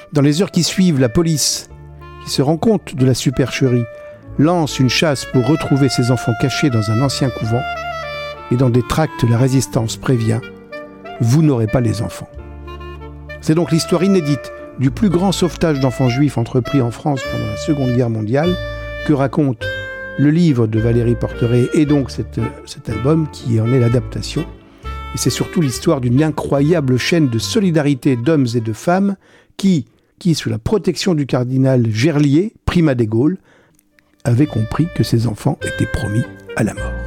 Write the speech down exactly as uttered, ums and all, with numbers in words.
Dans les heures qui suivent, la police, qui se rend compte de la supercherie, lance une chasse pour retrouver ses enfants cachés dans un ancien couvent. Et dans des tracts, la résistance prévient « Vous n'aurez pas les enfants ». C'est donc l'histoire inédite du plus grand sauvetage d'enfants juifs entrepris en France pendant la Seconde Guerre mondiale que raconte le livre de Valérie Porteret et donc cette, cet album qui en est l'adaptation. Et c'est surtout l'histoire d'une incroyable chaîne de solidarité d'hommes et de femmes qui, qui sous la protection du cardinal Gerlier, primat des Gaules, avaient compris que ces enfants étaient promis à la mort.